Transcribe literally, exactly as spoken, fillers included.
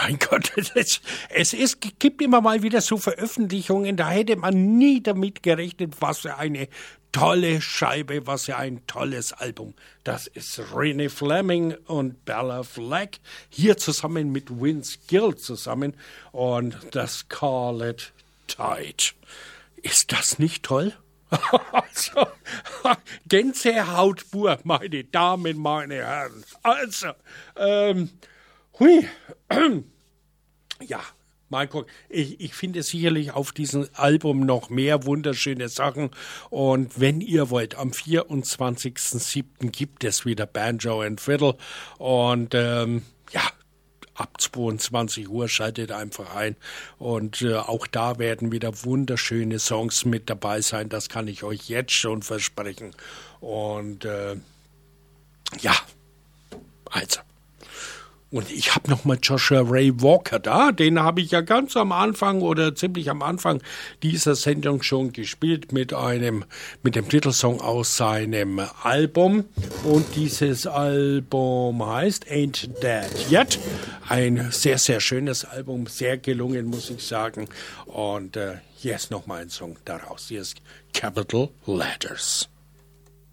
mein Gott, es, es ist, gibt immer mal wieder so Veröffentlichungen, da hätte man nie damit gerechnet, was für eine tolle Scheibe, was für ein tolles Album. Das ist Renee Fleming und Bella Fleck, hier zusammen mit Vince Gill zusammen und das Call It Tide. Ist das nicht toll? Also, Gänsehaut pur, meine Damen, meine Herren. Also, ähm, hui, ja, mal gucken. Ich, ich finde sicherlich auf diesem Album noch mehr wunderschöne Sachen. Und wenn ihr wollt, am vierundzwanzigsten siebten gibt es wieder Banjo and Fiddle. Und ähm, ja, ab zweiundzwanzig Uhr schaltet einfach ein. Und äh, auch da werden wieder wunderschöne Songs mit dabei sein. Das kann ich euch jetzt schon versprechen. Und äh, ja, also. Und ich habe nochmal Joshua Ray Walker da, den habe ich ja ganz am Anfang oder ziemlich am Anfang dieser Sendung schon gespielt mit einem, mit dem Titelsong aus seinem Album. Und dieses Album heißt Ain't Dead Yet. Ein sehr, sehr schönes Album, sehr gelungen, muss ich sagen. Und äh, hier ist nochmal ein Song daraus. Hier ist Capital Letters.